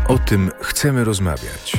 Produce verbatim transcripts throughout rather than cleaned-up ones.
O tym chcemy rozmawiać.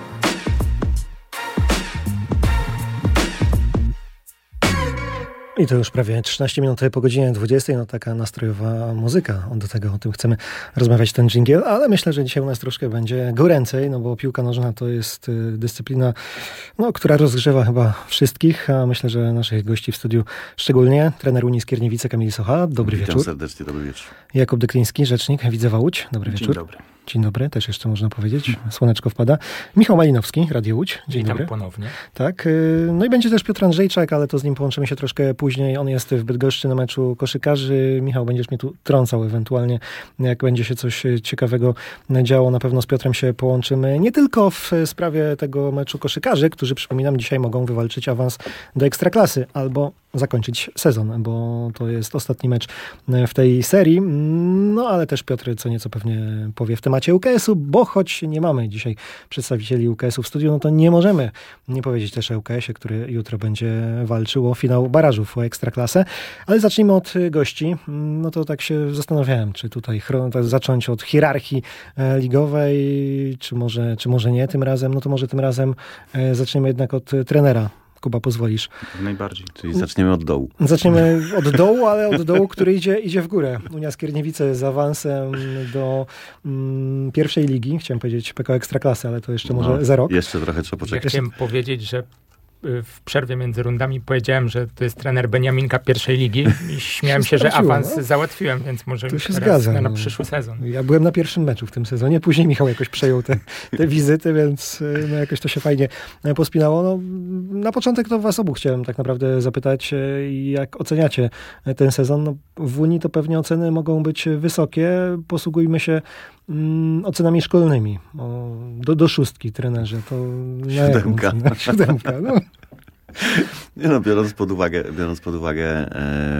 I to już prawie trzynaście minut po godzinie dwudziestej, no taka nastrojowa muzyka. Do tego o tym chcemy rozmawiać, ten dżingiel, ale myślę, że dzisiaj u nas troszkę będzie goręcej, no bo piłka nożna to jest dyscyplina, no, która rozgrzewa chyba wszystkich, a myślę, że naszych gości w studiu szczególnie. Trener Unii Skierniewice Kamil Socha, dobry Witam wieczór. serdecznie, dobry wieczór. Jakub Dekliński, rzecznik Widzewa Łódź, dobry Dzień wieczór. dobry. Dzień dobry, też jeszcze można powiedzieć. Słoneczko wpada. Michał Malinowski, Radio Łódź. Dzień Witam dobry. ponownie. Tak. No i będzie też Piotr Andrzejczak, ale to z nim połączymy się troszkę później. On jest w Bydgoszczy na meczu koszykarzy. Michał, będziesz mnie tu trącał ewentualnie, jak będzie się coś ciekawego działo. Na pewno z Piotrem się połączymy. Nie tylko w sprawie tego meczu koszykarzy, którzy, przypominam, dzisiaj mogą wywalczyć awans do Ekstraklasy albo zakończyć sezon, bo to jest ostatni mecz w tej serii. No ale też Piotr co nieco pewnie powie w temacie U K S-u, bo choć nie mamy dzisiaj przedstawicieli U K S-u w studiu, no to nie możemy nie powiedzieć też o U K S-ie, który jutro będzie walczył o finał barażów o Ekstraklasę. Ale zacznijmy od gości. No to tak się zastanawiałem, czy tutaj zacząć od hierarchii ligowej, czy może, czy może nie tym razem. No to może tym razem zaczniemy jednak od trenera. Kuba, pozwolisz? Najbardziej. Czyli zaczniemy od dołu. Zaczniemy od dołu, ale od dołu, który idzie, idzie w górę. Unia Skierniewice z awansem do mm, pierwszej ligi. Chciałem powiedzieć P K O Ekstraklasy, ale to jeszcze może no, za rok. Jeszcze trochę trzeba poczekać. Ja chciałem powiedzieć, że w przerwie między rundami powiedziałem, że to jest trener Beniaminka pierwszej ligi i śmiałem się, że awans no? załatwiłem, więc może to już się teraz zgadza, na no. przyszły sezon. Ja byłem na pierwszym meczu w tym sezonie, później Michał jakoś przejął te, te wizyty, więc no jakoś to się fajnie pospinało. No, na początek to was obu chciałem tak naprawdę zapytać, jak oceniacie ten sezon. No, w Unii to pewnie oceny mogą być wysokie. Posługujmy się mm, ocenami szkolnymi. O, do, do szóstki trenerze. To Siódemka. Siódemka, no. Nie no, biorąc pod uwagę, biorąc pod uwagę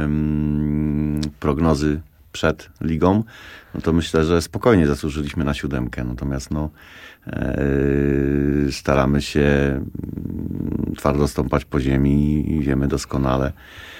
em, prognozy przed ligą, no to myślę, że spokojnie zasłużyliśmy na siódemkę. Natomiast no, e, staramy się twardo stąpać po ziemi i wiemy doskonale,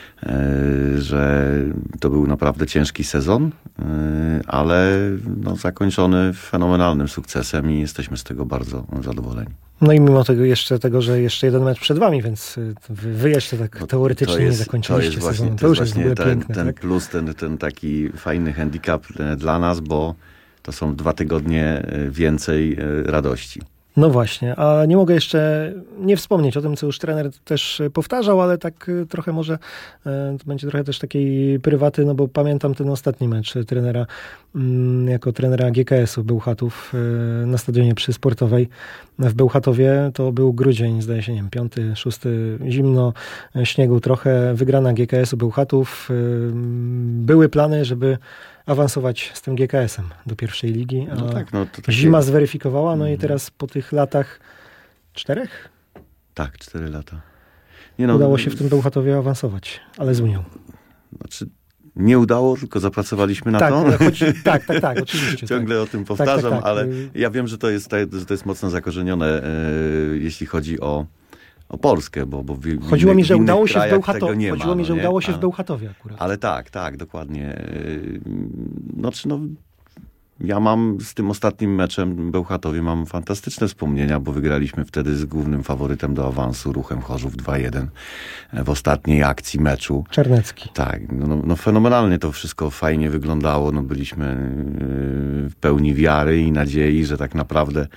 że to był naprawdę ciężki sezon, ale no, zakończony fenomenalnym sukcesem i jesteśmy z tego bardzo zadowoleni. No i mimo tego jeszcze tego, że jeszcze jeden mecz przed wami, więc wy, wy jeszcze tak no, teoretycznie jest, nie zakończyliście to jest sezonu. Właśnie, to już jest jest w ogóle ten, piękne. ten tak? plus, ten, ten taki fajny handicap dla nas, bo to są dwa tygodnie więcej radości. No właśnie, a nie mogę jeszcze nie wspomnieć o tym, co już trener też powtarzał, ale tak trochę może, to będzie trochę też takiej prywaty, no bo pamiętam ten ostatni mecz trenera, jako trenera G K S-u Bełchatów na stadionie przy Sportowej w Bełchatowie. To był grudzień, zdaje się, nie wiem, piąty, szósty, zimno, śniegu trochę, wygrana G K S-u Bełchatów. Były plany, żeby awansować z tym G K S-em do pierwszej ligi. A no tak, no to takie... Zima zweryfikowała, no mm. i teraz po tych latach czterech? Tak, cztery lata. Nie no, udało się w tym Bełchatowie awansować, ale z Unią. Znaczy, nie udało, tylko zapracowaliśmy na tak, to. Choć, tak, tak, tak, oczywiście. Ciągle tak. o tym powtarzam, tak, tak, tak. ale ja wiem, że to jest, że to jest mocno zakorzenione, e, jeśli chodzi o o Polskę, bo, bo w, Chodziło w mi, że innych udało się w Bełchatowie. Chodziło mi, że no, udało się A, w Bełchatowie akurat. Ale tak, tak, dokładnie. Znaczy, no, ja mam z tym ostatnim meczem w Bełchatowie mam fantastyczne wspomnienia, bo wygraliśmy wtedy z głównym faworytem do awansu, Ruchem Chorzów dwa jeden w ostatniej akcji meczu. Czarnecki. Tak, no, no fenomenalnie to wszystko fajnie wyglądało. No, byliśmy w pełni wiary i nadziei, że tak naprawdę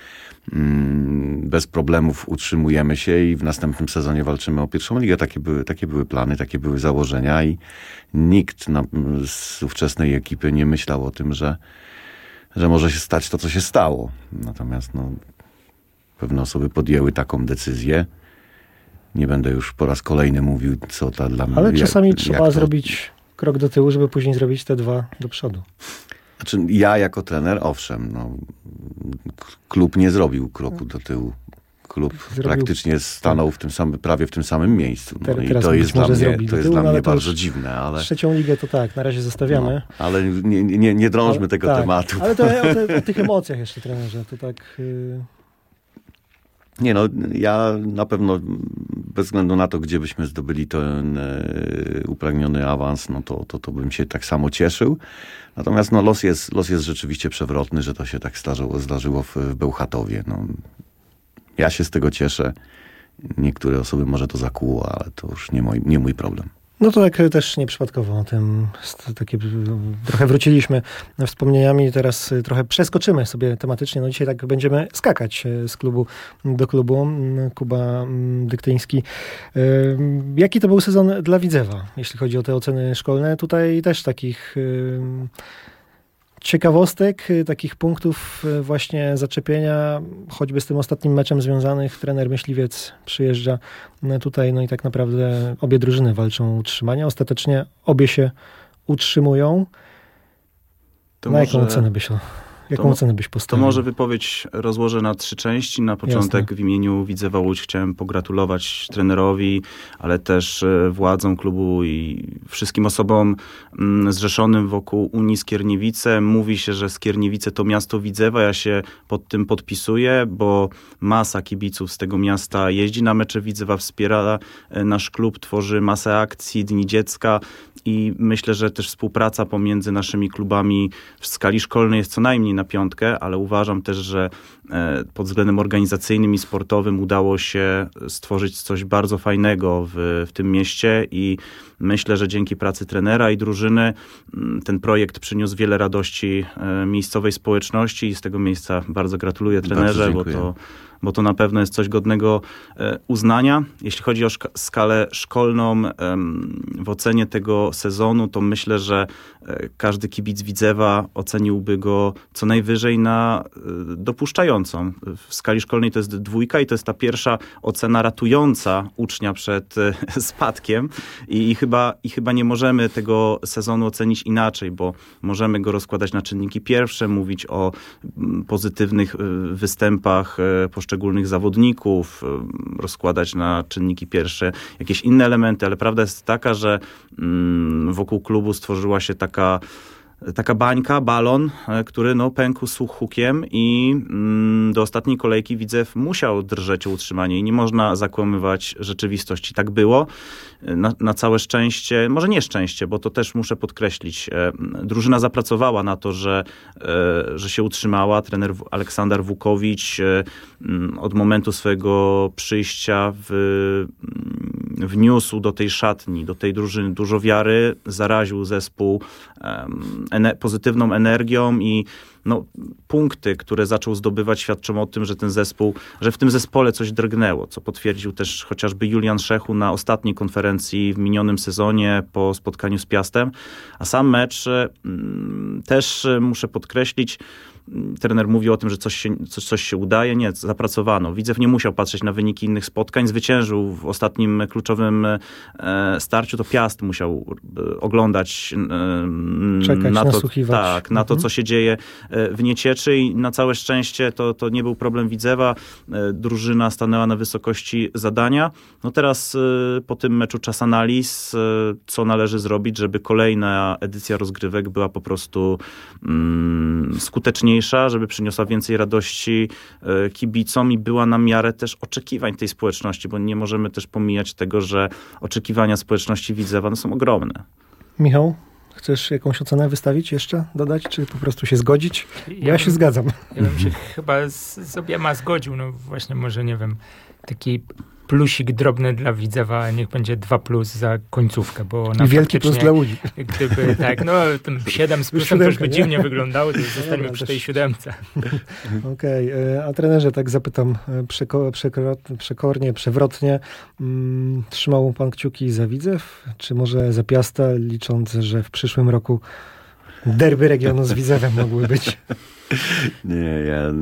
bez problemów utrzymujemy się i w następnym sezonie walczymy o pierwszą ligę. Takie były, takie były plany, takie były założenia i nikt na, z ówczesnej ekipy nie myślał o tym, że, że może się stać to, co się stało. Natomiast no, pewne osoby podjęły taką decyzję. Nie będę już po raz kolejny mówił, co to dla mnie... Ale czasami jak, trzeba jak zrobić krok do tyłu, żeby później zrobić te dwa do przodu. Znaczy, ja jako trener, owszem, no, klub nie zrobił kroku do tyłu. Klub zrobił, praktycznie stanął w tym samym, prawie w tym samym miejscu. No, Ter, i to jest dla mnie, to jest tyłu, dla no, mnie bardzo dziwne. Ale trzecią ligę to tak, na razie zostawiamy. No, ale nie, nie, nie drążmy ale, tego tak, tematu. Ale to o, te, o tych emocjach jeszcze, trenerze, to tak... Yy... Nie no, ja na pewno bez względu na to, gdzie byśmy zdobyli ten e, upragniony awans, no to, to, to bym się tak samo cieszył. Natomiast no, los, jest, los jest rzeczywiście przewrotny, że to się tak zdarzyło, zdarzyło w, w Bełchatowie. No, ja się z tego cieszę. Niektóre osoby może to zakłuło, ale to już nie mój, nie mój problem. No to tak też nieprzypadkowo o tym takie, trochę wróciliśmy wspomnieniami, teraz trochę przeskoczymy sobie tematycznie. No dzisiaj tak będziemy skakać z klubu do klubu. Kuba Dyktyński. Jaki to był sezon dla Widzewa, jeśli chodzi o te oceny szkolne? Tutaj też takich ciekawostek, takich punktów właśnie zaczepienia, choćby z tym ostatnim meczem związanych. Trener Myśliwiec przyjeżdża tutaj, no i tak naprawdę obie drużyny walczą o utrzymanie. Ostatecznie obie się utrzymują. To na może... jaką ocenę byś Jaką to, ocenę byś postawił? To może wypowiedź rozłożę na trzy części. Na początek Jasne. W imieniu Widzewa Łódź chciałem pogratulować trenerowi, ale też władzom klubu i wszystkim osobom zrzeszonym wokół Unii Skierniewice. Mówi się, że Skierniewice to miasto Widzewa. Ja się pod tym podpisuję, bo masa kibiców z tego miasta jeździ na mecze Widzewa, wspiera nasz klub, tworzy masę akcji, Dni Dziecka i myślę, że też współpraca pomiędzy naszymi klubami w skali szkolnej jest co najmniej na piątkę, ale uważam też, że pod względem organizacyjnym i sportowym udało się stworzyć coś bardzo fajnego w, w tym mieście i myślę, że dzięki pracy trenera i drużyny ten projekt przyniósł wiele radości miejscowej społeczności i z tego miejsca bardzo gratuluję trenerze, bo to bo to na pewno jest coś godnego uznania. Jeśli chodzi o szka- skalę szkolną, w ocenie tego sezonu, to myślę, że każdy kibic Widzewa oceniłby go co najwyżej na dopuszczającą. W skali szkolnej to jest dwójka i to jest ta pierwsza ocena ratująca ucznia przed spadkiem i, i, chyba, i chyba nie możemy tego sezonu ocenić inaczej, bo możemy go rozkładać na czynniki pierwsze, mówić o pozytywnych występach poszczególnych zawodników, rozkładać na czynniki pierwsze jakieś inne elementy, ale prawda jest taka, że wokół klubu stworzyła się taka taka bańka, balon, który no, pękł z hukiem i mm, do ostatniej kolejki Widzew musiał drżeć o utrzymanie i nie można zakłamywać rzeczywistości. Tak było. Na, na całe szczęście, może nie szczęście, bo to też muszę podkreślić, e, drużyna zapracowała na to, że, e, że się utrzymała. Trener Aleksander Wukowicz e, od momentu swojego przyjścia w, wniósł do tej szatni, do tej drużyny dużo wiary, zaraził zespół e, ene- pozytywną energią i no, punkty, które zaczął zdobywać, świadczą o tym, że ten zespół, że w tym zespole coś drgnęło, co potwierdził też chociażby Julian Szechu na ostatniej konferencji w minionym sezonie po spotkaniu z Piastem. A sam mecz mm, też muszę podkreślić, trener mówi o tym, że coś się, coś, coś się udaje. Nie, zapracowano. Widzew nie musiał patrzeć na wyniki innych spotkań. Zwyciężył w ostatnim kluczowym e, starciu. To Piast musiał e, oglądać e, Czekać, na to, nasłuchiwać. tak, na to, co się dzieje e, w Niecieczy i na całe szczęście to, to nie był problem Widzewa. E, drużyna stanęła na wysokości zadania. No teraz e, po tym meczu czas analiz, e, co należy zrobić, żeby kolejna edycja rozgrywek była po prostu mm, skuteczniejsza, żeby przyniosła więcej radości kibicom i była na miarę też oczekiwań tej społeczności, bo nie możemy też pomijać tego, że oczekiwania społeczności Widzewa no, są ogromne. Michał, chcesz jakąś ocenę wystawić jeszcze, dodać, czy po prostu się zgodzić? Bo ja, ja się bym, zgadzam. Ja bym się chyba z, z obiema zgodził, no właśnie może nie wiem, taki plusik drobny dla Widzewa, niech będzie dwa plus za końcówkę, bo I wielki plus dla Łodzi. Gdyby tak, no ten siedem z plusem to już by dziwnie wyglądało, to już zostańmy no, przy tej siódemce. Okej, okay. A trenerze tak zapytam przeko- przekro- przekornie, przewrotnie, hmm, trzymał pan kciuki za Widzew, czy może za Piasta, licząc, że w przyszłym roku derby regionu z Widzewem mogły być? Nie, ja...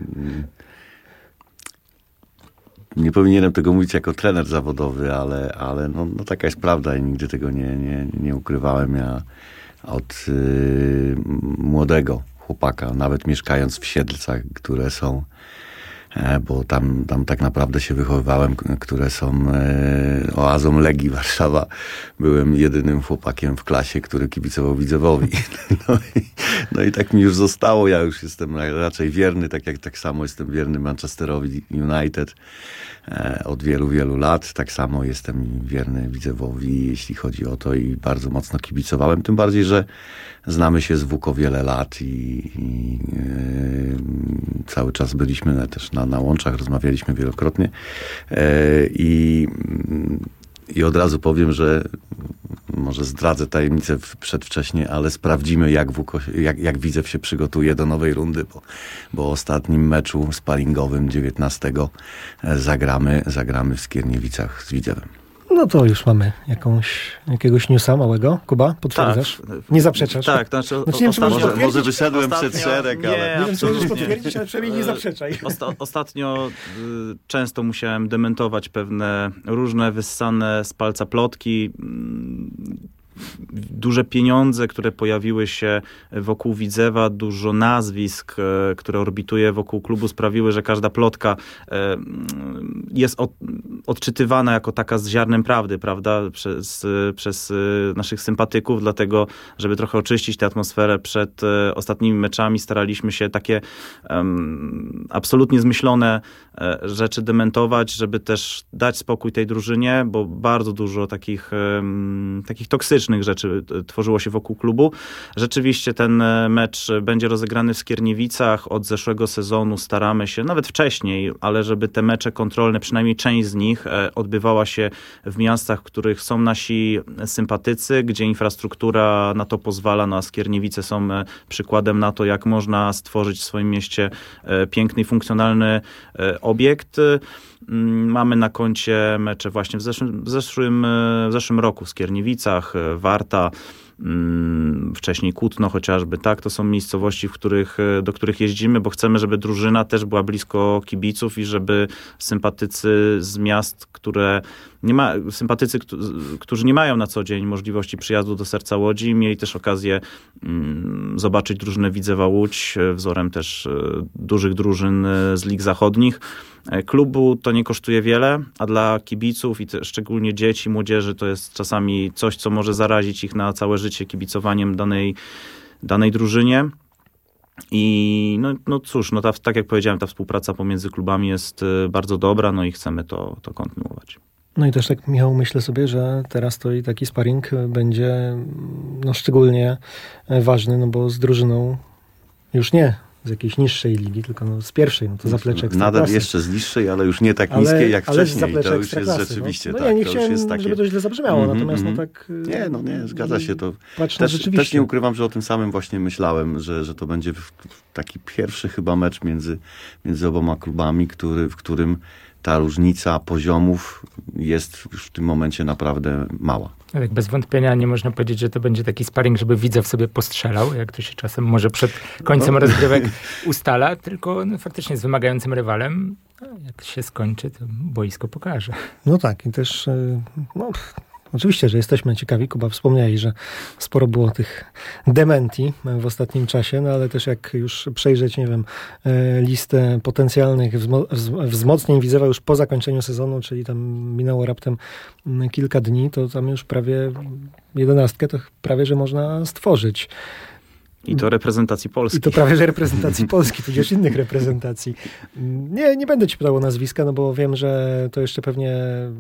Nie powinienem tego mówić jako trener zawodowy, ale, ale no, no taka jest prawda i nigdy tego nie, nie, nie ukrywałem. Ja od y, młodego chłopaka, nawet mieszkając w Siedlcach, które są bo tam, tam tak naprawdę się wychowywałem, które są oazą Legii Warszawa. Byłem jedynym chłopakiem w klasie, który kibicował Widzewowi. No i, no i tak mi już zostało. Ja już jestem raczej wierny, tak jak tak samo jestem wierny Manchesterowi United od wielu, wielu lat. Tak samo jestem wierny Widzewowi, jeśli chodzi o to, i bardzo mocno kibicowałem. Tym bardziej, że znamy się z W K O wiele lat i, i yy, cały czas byliśmy też na, na łączach, rozmawialiśmy wielokrotnie. Yy, i, I od razu powiem, że może zdradzę tajemnicę przedwcześnie, ale sprawdzimy, jak, W K O, jak, jak Widzew się przygotuje do nowej rundy, bo, bo w ostatnim meczu sparingowym dziewiętnastego zagramy, zagramy w Skierniewicach z Widzewem. No to już mamy jakąś, jakiegoś newsa małego. Kuba, potwierdzasz? Tak. Nie zaprzeczasz? Tak, znaczy, o, znaczy nie, o, może, może wyszedłem ostatnio, przed szereg, ale... Nie, nie wiem, czy możesz potwierdzić, ale przynajmniej nie zaprzeczaj. Osta- ostatnio y, często musiałem dementować pewne różne wyssane z palca plotki. Y, duże pieniądze, które pojawiły się wokół Widzewa, dużo nazwisk, e, które orbituje wokół klubu, sprawiły, że każda plotka e, jest od, odczytywana jako taka z ziarnem prawdy, prawda, przez, przez naszych sympatyków, dlatego, żeby trochę oczyścić tę atmosferę przed e, ostatnimi meczami, staraliśmy się takie um, absolutnie zmyślone e, rzeczy dementować, żeby też dać spokój tej drużynie, bo bardzo dużo takich, um, takich toksycznych rzeczy tworzyło się wokół klubu. Rzeczywiście ten mecz będzie rozegrany w Skierniewicach. Od zeszłego sezonu staramy się, nawet wcześniej, ale żeby te mecze kontrolne, przynajmniej część z nich odbywała się w miastach, w których są nasi sympatycy, gdzie infrastruktura na to pozwala. No a Skierniewice są przykładem na to, jak można stworzyć w swoim mieście piękny i funkcjonalny obiekt. Mamy na koncie mecze właśnie w zeszłym, w zeszłym, w zeszłym roku w Skierniewicach, Warta, wcześniej Kutno chociażby, tak? To są miejscowości, w których, do których jeździmy, bo chcemy, żeby drużyna też była blisko kibiców i żeby sympatycy z miast, które nie ma, sympatycy, którzy nie mają na co dzień możliwości przyjazdu do serca Łodzi, mieli też okazję mm, zobaczyć drużynę Widzewa Łódź, wzorem też dużych drużyn z lig zachodnich. Klubu to nie kosztuje wiele, a dla kibiców i te, szczególnie dzieci, młodzieży to jest czasami coś, co może zarazić ich na całe życie kibicowaniem danej, danej drużynie. I no, no cóż, no ta, tak jak powiedziałem, ta współpraca pomiędzy klubami jest bardzo dobra, no i chcemy to, to kontynuować. No i też tak, Michał, myślę sobie, że teraz to i taki sparring będzie no, szczególnie ważny, no bo z drużyną już nie z jakiejś niższej ligi, tylko no z pierwszej, no to zaplecze Ekstraklasy. Nadal jeszcze z niższej, ale już nie tak niskie ale, jak ale wcześniej. To już jest rzeczywiście no, tak. No ja nie to chciałem, już jest takie... żeby to źle zabrzmiało, mm-hmm, natomiast mm-hmm. no tak... Nie, no nie, zgadza się to. Też, też nie ukrywam, że o tym samym właśnie myślałem, że, że to będzie taki pierwszy chyba mecz między, między oboma klubami, który, w którym ta różnica poziomów jest już w tym momencie naprawdę mała. Tak, bez wątpienia nie można powiedzieć, że to będzie taki sparring, żeby Widzew sobie postrzelał, jak to się czasem może przed końcem no. rozgrywek ustala, tylko no, faktycznie z wymagającym rywalem. No, jak się skończy, to boisko pokaże. No tak, i też no, oczywiście, że jesteśmy ciekawi. Kuba wspomnieli, że sporo było tych dementi w ostatnim czasie, no ale też jak już przejrzeć, nie wiem, listę potencjalnych wzmocnień Widzewa już po zakończeniu sezonu, czyli tam minęło raptem kilka dni, to tam już prawie jedenastkę to prawie, że można stworzyć. I to reprezentacji Polski. I to prawie, że reprezentacji Polski, tudzież innych reprezentacji. Nie, nie będę ci pytał o nazwiska, no bo wiem, że to jeszcze pewnie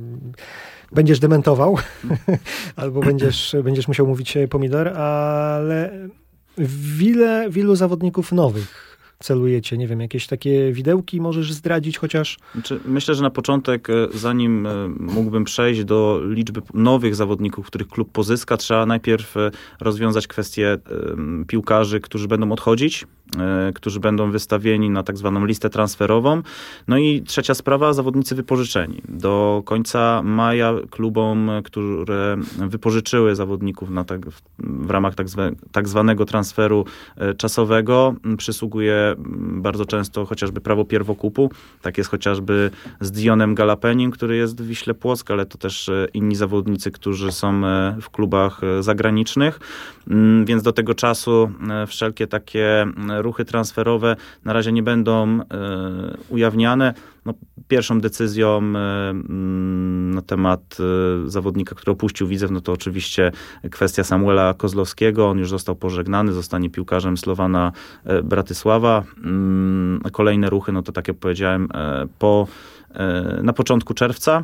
będziesz dementował, albo będziesz, będziesz musiał mówić pomidor, ale w ile, w ilu zawodników nowych celujecie? Nie wiem, jakieś takie widełki możesz zdradzić chociaż? Znaczy, myślę, że na początek, zanim mógłbym przejść do liczby nowych zawodników, których klub pozyska, trzeba najpierw rozwiązać kwestię piłkarzy, którzy będą odchodzić, którzy będą wystawieni na tak zwaną listę transferową. No i trzecia sprawa, zawodnicy wypożyczeni. Do końca maja klubom, które wypożyczyły zawodników na tak, w ramach tak, zwa, tak zwanego transferu czasowego, przysługuje bardzo często chociażby prawo pierwokupu. Tak jest chociażby z Dionem Galapenim, który jest w Wiśle Płock, ale to też inni zawodnicy, którzy są w klubach zagranicznych. Więc do tego czasu wszelkie takie ruchy transferowe na razie nie będą ujawniane. No, pierwszą decyzją na temat zawodnika, który opuścił Widzew, no to oczywiście kwestia Samuela Kozlowskiego. On już został pożegnany, zostanie piłkarzem Slowana Bratysława. Kolejne ruchy, no to tak jak powiedziałem, po, na początku czerwca.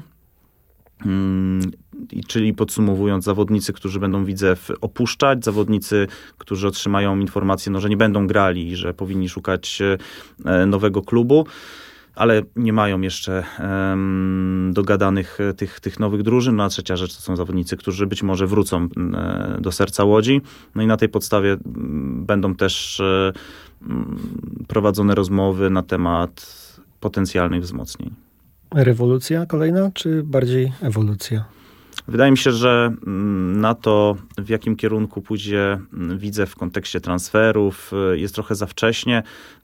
Czyli podsumowując, zawodnicy, którzy będą Widzew opuszczać, zawodnicy, którzy otrzymają informację, no, że nie będą grali i że powinni szukać nowego klubu, ale nie mają jeszcze um, dogadanych tych, tych nowych drużyn. No a trzecia rzecz to są zawodnicy, którzy być może wrócą e, do serca Łodzi. No i na tej podstawie m, będą też e, m, prowadzone rozmowy na temat potencjalnych wzmocnień. Rewolucja kolejna, czy bardziej ewolucja? Wydaje mi się, że na to, w jakim kierunku pójdzie Widzew w kontekście transferów, jest trochę za wcześnie.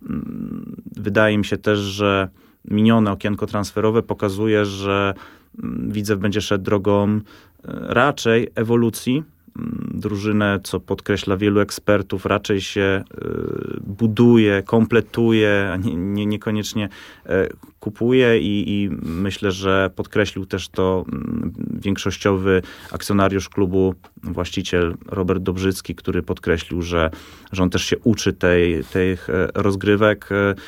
Wydaje mi się też, że minione okienko transferowe pokazuje, że Widzew będzie szedł drogą raczej ewolucji. Drużynę, co podkreśla wielu ekspertów, raczej się buduje, kompletuje, a nie, nie, niekoniecznie kupuje i, i myślę, że podkreślił też to większościowy akcjonariusz klubu, właściciel Robert Dobrzycki, który podkreślił, że, że on też się uczy tej, tych rozgrywek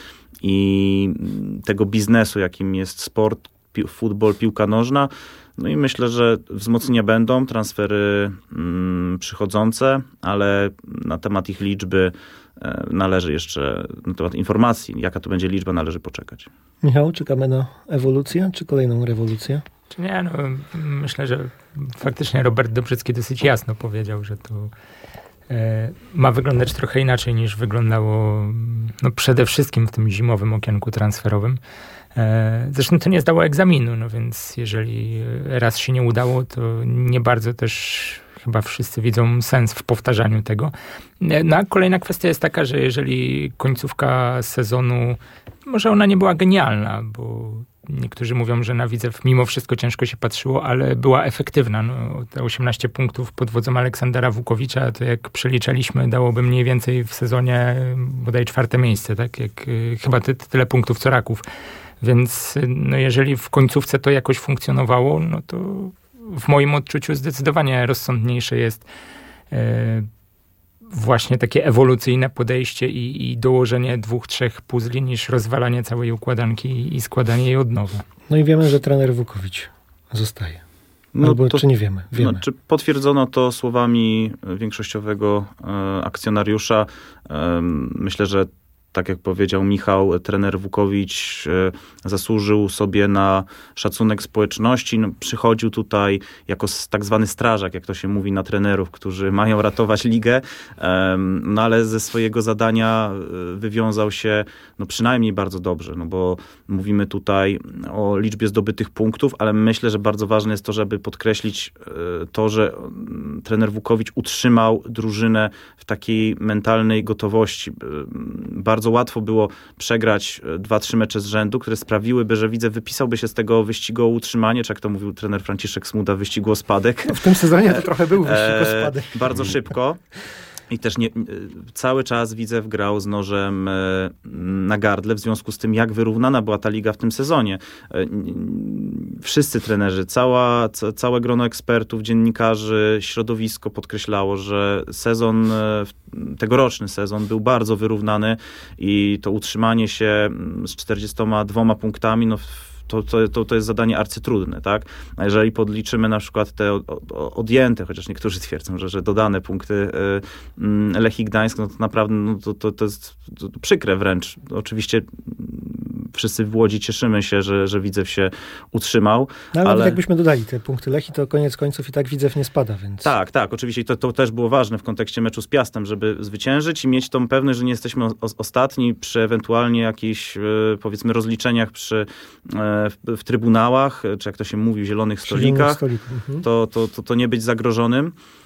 i tego biznesu, jakim jest sport, pi- futbol, piłka nożna. No i myślę, że wzmocnienia będą, transfery mm, przychodzące, ale na temat ich liczby e, należy jeszcze, na temat informacji, jaka to będzie liczba, należy poczekać. Michał, czekamy na ewolucję, czy kolejną rewolucję? Czy nie, no, myślę, że faktycznie Robert Dobrzycki dosyć jasno powiedział, że to e, ma wyglądać trochę inaczej niż wyglądało no, przede wszystkim w tym zimowym okienku transferowym. Zresztą to nie zdało egzaminu, no więc jeżeli raz się nie udało, to nie bardzo też chyba wszyscy widzą sens w powtarzaniu tego. No a kolejna kwestia jest taka, że jeżeli końcówka sezonu, może ona nie była genialna, bo niektórzy mówią, że na Widzew mimo wszystko ciężko się patrzyło, ale była efektywna. No, te osiemnaście punktów pod wodzą Aleksandra Wukowicza, to jak przeliczaliśmy, dałoby mniej więcej w sezonie bodaj czwarte miejsce, tak? Jak, chyba ty, tyle punktów co Raków. Więc no jeżeli w końcówce to jakoś funkcjonowało, no to w moim odczuciu zdecydowanie rozsądniejsze jest e, właśnie takie ewolucyjne podejście i, i dołożenie dwóch, trzech puzli niż rozwalanie całej układanki i składanie jej od nowa. No i wiemy, że trener Wukowicz zostaje. No Albo to, czy nie wiemy? Wiemy. No, czy potwierdzono to słowami większościowego e, akcjonariusza. E, myślę, że tak jak powiedział Michał, trener Wukowicz e, zasłużył sobie na szacunek społeczności. No, przychodził tutaj jako tak zwany strażak, jak to się mówi na trenerów, którzy mają ratować ligę, e, no ale ze swojego zadania wywiązał się no, przynajmniej bardzo dobrze, no bo mówimy tutaj o liczbie zdobytych punktów, ale myślę, że bardzo ważne jest to, żeby podkreślić e, to, że trener Wukowicz utrzymał drużynę w takiej mentalnej gotowości. E, bardzo Bardzo łatwo było przegrać dwa, trzy mecze z rzędu, które sprawiłyby, że Widzew wypisałby się z tego wyścigu o utrzymanie, czy jak to mówił trener Franciszek Smuda, wyścigu o spadek. No w tym sezonie to trochę był wyścig o spadek. E, bardzo szybko. I też nie, cały czas Widzew grał z nożem na gardle, w związku z tym, jak wyrównana była ta liga w tym sezonie. Wszyscy trenerzy, cała, całe grono ekspertów, dziennikarzy, środowisko podkreślało, że sezon, tegoroczny sezon był bardzo wyrównany i to utrzymanie się z czterdziestoma dwoma punktami, no To, to, to jest zadanie arcytrudne, tak? A jeżeli podliczymy na przykład te odjęte, chociaż niektórzy twierdzą, że, że dodane punkty Lechii Gdańsk, no to naprawdę no to, to, to jest to przykre wręcz. Oczywiście wszyscy w Łodzi cieszymy się, że, że Widzew się utrzymał. No, ale, ale jakbyśmy dodali te punkty Lechii, to koniec końców i tak Widzew nie spada, więc... Tak, tak, oczywiście to, to też było ważne w kontekście meczu z Piastem, żeby zwyciężyć i mieć tą pewność, że nie jesteśmy o, ostatni przy ewentualnie jakichś, powiedzmy, rozliczeniach przy, w, w trybunałach, czy jak to się mówi, w zielonych stolikach, mhm. to, to, to, to nie być zagrożonym.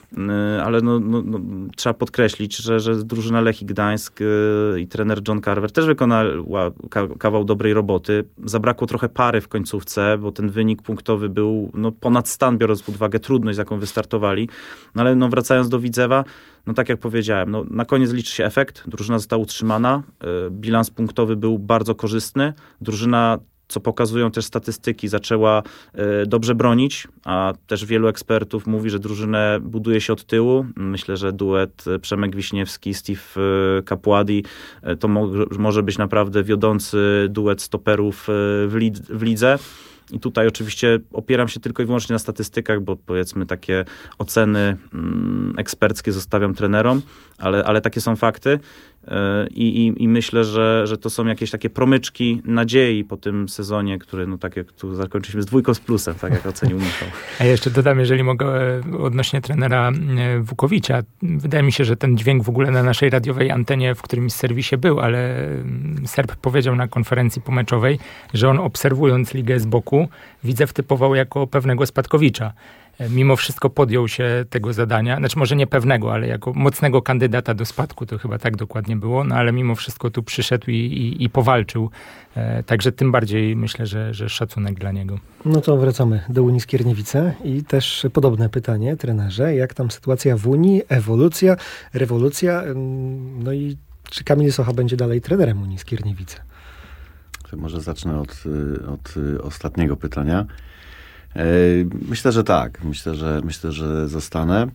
ale no, no, no, trzeba podkreślić, że, że drużyna Lechii Gdańsk i trener John Carver też wykonała kawał dobrej roboty. Zabrakło trochę pary w końcówce, bo ten wynik punktowy był no, ponad stan, biorąc pod uwagę trudność, z jaką wystartowali. No ale no, wracając do Widzewa, no tak jak powiedziałem, no, na koniec liczy się efekt. Drużyna została utrzymana. Bilans punktowy był bardzo korzystny. Drużyna, co pokazują też statystyki, zaczęła y, dobrze bronić, a też wielu ekspertów mówi, że drużynę buduje się od tyłu. Myślę, że duet Przemek Wiśniewski, Steve Capuadi y, to mo- może być naprawdę wiodący duet stoperów y, w, lid- w lidze. I tutaj oczywiście opieram się tylko i wyłącznie na statystykach, bo powiedzmy takie oceny mm, eksperckie zostawiam trenerom, ale, ale takie są fakty. I, i, i myślę, że, że to są jakieś takie promyczki nadziei po tym sezonie, który, no tak jak tu zakończyliśmy z dwójką z plusem, tak jak ocenił Michał. A jeszcze dodam, jeżeli mogę, odnośnie trenera Wukowicza. Wydaje mi się, że ten dźwięk w ogóle na naszej radiowej antenie w którymś serwisie był, ale Serb powiedział na konferencji pomeczowej, że on obserwując ligę z boku, Widzew typował jako pewnego spadkowicza. Mimo wszystko podjął się tego zadania, znaczy może nie pewnego, ale jako mocnego kandydata do spadku, to chyba tak dokładnie było, no ale mimo wszystko tu przyszedł i, i, i powalczył. E, także tym bardziej myślę, że, że szacunek dla niego. No to wracamy do Unii Skierniewice i też podobne pytanie, trenerze, jak tam sytuacja w Unii, ewolucja, rewolucja, no i czy Kamil Socha będzie dalej trenerem Unii Skierniewice? Może zacznę od, od ostatniego pytania. Myślę, że tak. Myślę, że myślę, że zostanę,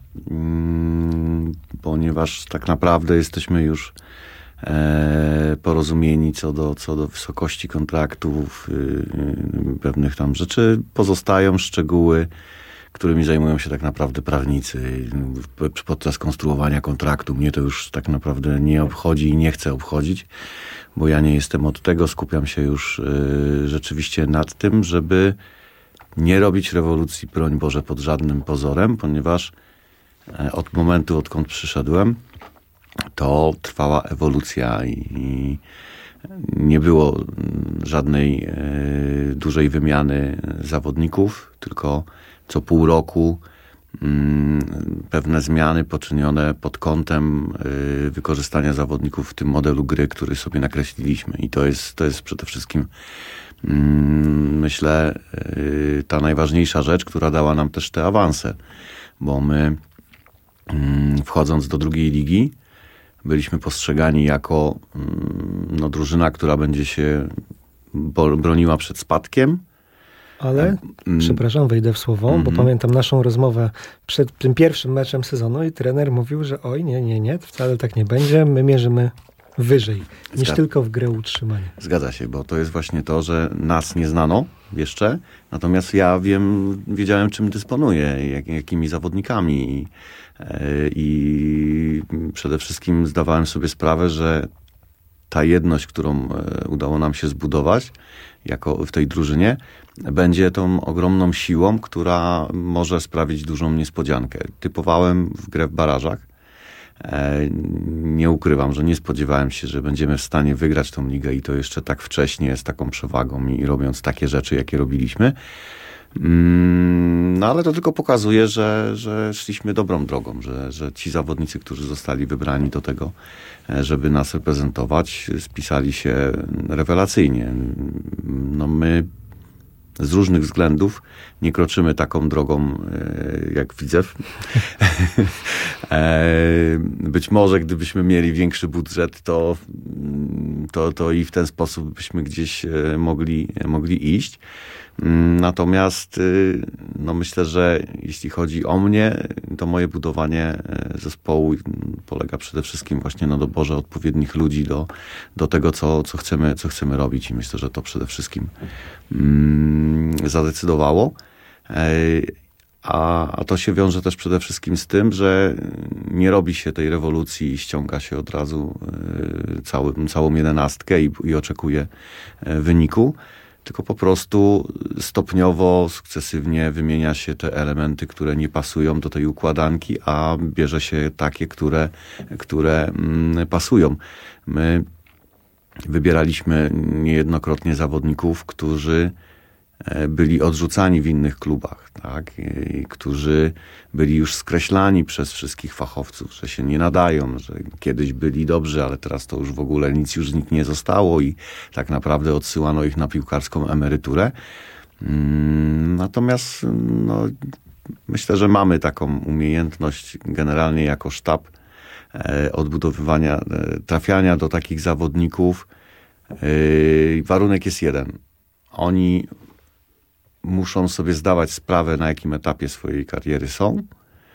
ponieważ tak naprawdę jesteśmy już porozumieni co do, co do wysokości kontraktów, pewnych tam rzeczy. Pozostają szczegóły, którymi zajmują się tak naprawdę prawnicy. Podczas konstruowania kontraktu mnie to już tak naprawdę nie obchodzi i nie chcę obchodzić, bo ja nie jestem od tego. Skupiam się już rzeczywiście nad tym, żeby nie robić rewolucji, broń Boże, pod żadnym pozorem, ponieważ od momentu, odkąd przyszedłem, to trwała ewolucja i nie było żadnej dużej wymiany zawodników, tylko co pół roku pewne zmiany poczynione pod kątem wykorzystania zawodników w tym modelu gry, który sobie nakreśliliśmy. I to jest, to jest przede wszystkim myślę ta najważniejsza rzecz, która dała nam też te awanse, bo my wchodząc do drugiej ligi byliśmy postrzegani jako no, drużyna, która będzie się broniła przed spadkiem. Ale, przepraszam, wejdę w słowo, mm-hmm. bo pamiętam naszą rozmowę przed tym pierwszym meczem sezonu i trener mówił, że oj, nie, nie, nie, wcale tak nie będzie, my mierzymy wyżej niż Zgad- tylko w grę utrzymania. Zgadza się, bo to jest właśnie to, że nas nie znano jeszcze, natomiast ja wiem, wiedziałem czym dysponuję, jak, jakimi zawodnikami i, i przede wszystkim zdawałem sobie sprawę, że ta jedność, którą udało nam się zbudować jako w tej drużynie, będzie tą ogromną siłą, która może sprawić dużą niespodziankę. Typowałem w grę w barażach. Nie ukrywam, że nie spodziewałem się, że będziemy w stanie wygrać tą ligę i to jeszcze tak wcześnie z taką przewagą i robiąc takie rzeczy, jakie robiliśmy. No ale to tylko pokazuje, że, że szliśmy dobrą drogą, że, że ci zawodnicy, którzy zostali wybrani do tego, żeby nas reprezentować, spisali się rewelacyjnie. No my z różnych względów nie kroczymy taką drogą jak Widzew. Być może gdybyśmy mieli większy budżet, to, to, to i w ten sposób byśmy gdzieś mogli, mogli iść. Natomiast no myślę, że jeśli chodzi o mnie, to moje budowanie zespołu polega przede wszystkim właśnie na doborze odpowiednich ludzi do, do tego, co, co, chcemy, co chcemy robić i myślę, że to przede wszystkim mm, zadecydowało. A, a to się wiąże też przede wszystkim z tym, że nie robi się tej rewolucji i ściąga się od razu cały, całą jedenastkę i, i oczekuje wyniku, tylko po prostu stopniowo, sukcesywnie wymienia się te elementy, które nie pasują do tej układanki, a bierze się takie, które, które mm, pasują. My wybieraliśmy niejednokrotnie zawodników, którzy byli odrzucani w innych klubach, tak? I którzy byli już skreślani przez wszystkich fachowców, że się nie nadają, że kiedyś byli dobrzy, ale teraz to już w ogóle nic już z nich nie zostało i tak naprawdę odsyłano ich na piłkarską emeryturę. Natomiast no, myślę, że mamy taką umiejętność generalnie jako sztab odbudowywania, trafiania do takich zawodników. Warunek jest jeden. Oni muszą sobie zdawać sprawę, na jakim etapie swojej kariery są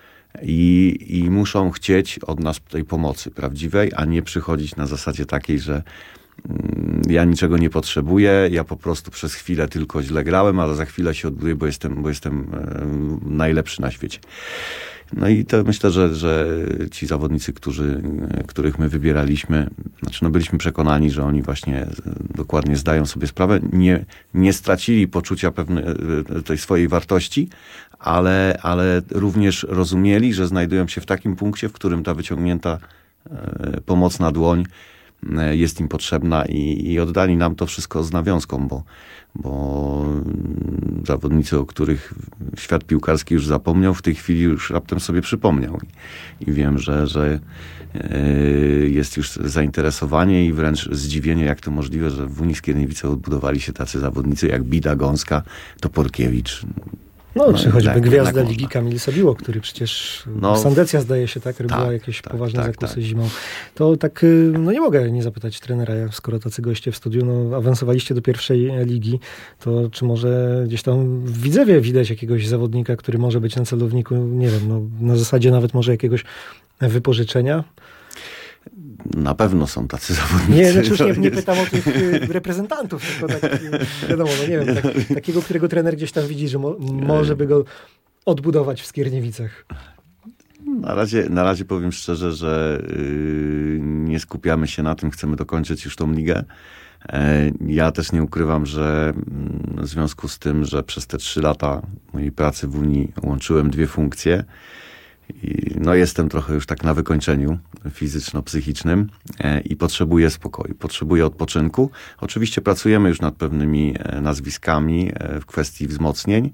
i, i muszą chcieć od nas tej pomocy prawdziwej, a nie przychodzić na zasadzie takiej, że mm, ja niczego nie potrzebuję, ja po prostu przez chwilę tylko źle grałem, ale za chwilę się odbuduję, bo jestem, bo jestem e, najlepszy na świecie. No i to myślę, że, że ci zawodnicy, którzy, których my wybieraliśmy, znaczy no byliśmy przekonani, że oni właśnie dokładnie zdają sobie sprawę, nie, nie stracili poczucia pewnej tej swojej wartości, ale, ale również rozumieli, że znajdują się w takim punkcie, w którym ta wyciągnięta pomocna dłoń jest im potrzebna i, i oddali nam to wszystko z nawiązką, bo, bo zawodnicy, o których świat piłkarski już zapomniał, w tej chwili już raptem sobie przypomniał. I, i wiem, że, że jest już zainteresowanie i wręcz zdziwienie, jak to możliwe, że w Unii Skierniewice odbudowali się tacy zawodnicy jak Bida, Gąska, Toporkiewicz. No, czy choćby tak, gwiazda tak Ligi można. Kamil Sabiło, który przecież No, Sandecja zdaje się, tak, robiła tak, jakieś tak, poważne tak, zakusy tak. zimą. To tak, no nie mogę nie zapytać trenera, skoro tacy goście w studiu, no awansowaliście do pierwszej ligi, to czy może gdzieś tam w Widzewie widać jakiegoś zawodnika, który może być na celowniku, nie wiem, no na zasadzie nawet może jakiegoś wypożyczenia? Na pewno są tacy zawodnicy. Nie, znaczy już nie, nie pytam o tych y, reprezentantów, tylko tak, y, wiadomo, no nie wiem, tak, takiego, którego trener gdzieś tam widzi, że mo, może by go odbudować w Skierniewicach. Na razie, na razie powiem szczerze, że yy, nie skupiamy się na tym, chcemy dokończyć już tą ligę. E, ja też nie ukrywam, że mm, w związku z tym, że przez te trzy lata mojej pracy w Unii łączyłem dwie funkcje, i no jestem trochę już tak na wykończeniu fizyczno-psychicznym e, i potrzebuję spokoju, potrzebuję odpoczynku. Oczywiście pracujemy już nad pewnymi e, nazwiskami e, w kwestii wzmocnień.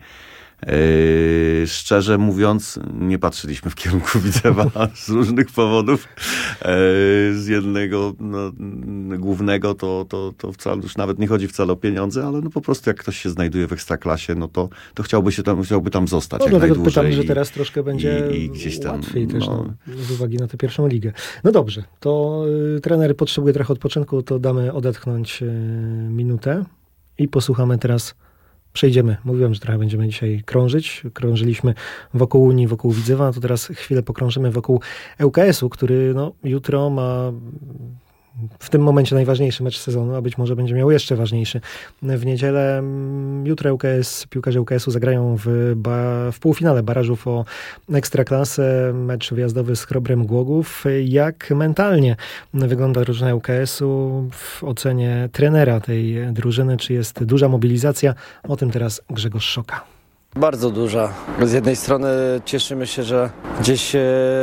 Yy, szczerze mówiąc, nie patrzyliśmy w kierunku Widzewa z różnych powodów. Yy, z jednego no, głównego to, to, to wcale już nawet nie chodzi wcale o pieniądze, ale no po prostu jak ktoś się znajduje w Ekstraklasie, no to, to chciałby się tam, chciałby tam zostać no, jak dlatego najdłużej. pytam, że teraz troszkę będzie i, i gdzieś tam, łatwiej też no, no, z uwagi na tę pierwszą ligę. No dobrze, to y, trener potrzebuje trochę odpoczynku, to damy odetchnąć y, minutę i posłuchamy teraz. Przejdziemy. Mówiłem, że trochę będziemy dzisiaj krążyć. Krążyliśmy wokół Unii, wokół Widzewa, to teraz chwilę pokrążymy wokół L K S u, który no, jutro ma w tym momencie najważniejszy mecz sezonu, a być może będzie miał jeszcze ważniejszy. W niedzielę jutro L K S, piłkarze L K s u zagrają w, ba, w półfinale barażów o Ekstraklasę. Mecz wyjazdowy z Chrobrem Głogów. Jak mentalnie wygląda drużyna L K s u w ocenie trenera tej drużyny? Czy jest duża mobilizacja? O tym teraz Grzegorz Szoka. Bardzo duża. Z jednej strony cieszymy się, że gdzieś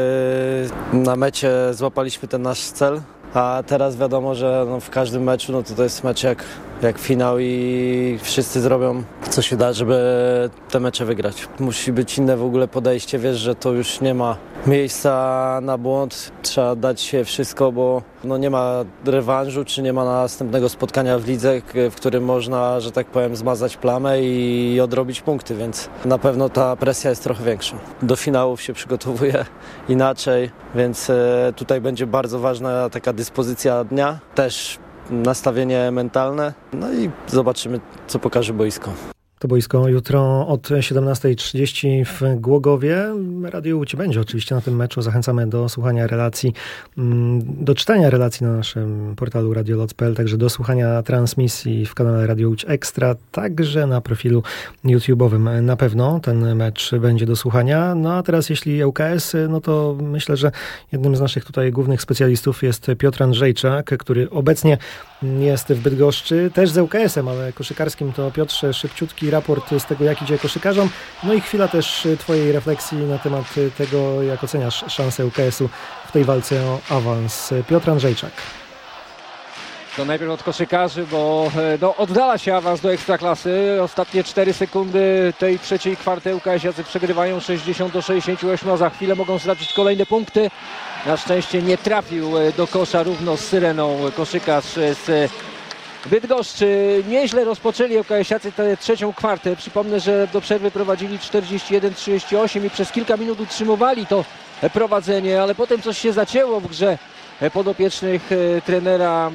na mecie złapaliśmy ten nasz cel, a teraz wiadomo, że no w każdym meczu no to, to jest mecz jak, jak finał i wszyscy zrobią co się da, żeby te mecze wygrać. Musi być inne w ogóle podejście, wiesz, że to już nie ma miejsca na błąd, trzeba dać się wszystko, bo no nie ma rewanżu, czy nie ma następnego spotkania w lidze, w którym można, że tak powiem, zmazać plamę i odrobić punkty, więc na pewno ta presja jest trochę większa. Do finałów się przygotowuję inaczej, więc tutaj będzie bardzo ważna taka dyspozycja dnia, też nastawienie mentalne, no i zobaczymy, co pokaże boisko. To boisko jutro od siedemnasta trzydzieści w Głogowie. Radio Łódź będzie oczywiście na tym meczu. Zachęcamy do słuchania relacji, do czytania relacji na naszym portalu radio loc kropka p l, także do słuchania transmisji w kanale Radio Łódź Ekstra, także na profilu YouTube'owym. Na pewno ten mecz będzie do słuchania. No a teraz jeśli L K S, no to myślę, że jednym z naszych tutaj głównych specjalistów jest Piotr Andrzejczak, który obecnie jest w Bydgoszczy, też z L K s em, ale koszykarskim. To Piotrze, szybciutki raport z tego, jak idzie koszykarzom, no i chwila też twojej refleksji na temat tego, jak oceniasz szansę L K s u w tej walce o awans. Piotr Andrzejczak. To najpierw od koszykarzy, bo no, oddala się awans do Ekstraklasy. Ostatnie cztery sekundy tej trzeciej kwarty ŁKS-iacy przegrywają sześćdziesiąt do sześćdziesięciu ośmiu, a za chwilę mogą stracić kolejne punkty. Na szczęście nie trafił do kosza równo z Syreną koszykarz z Bydgoszczy. Nieźle rozpoczęli ŁKS-iacy tę trzecią kwartę. Przypomnę, że do przerwy prowadzili czterdzieści jeden trzydzieści osiem i przez kilka minut utrzymywali to prowadzenie, ale potem coś się zacięło w grze podopiecznych trenera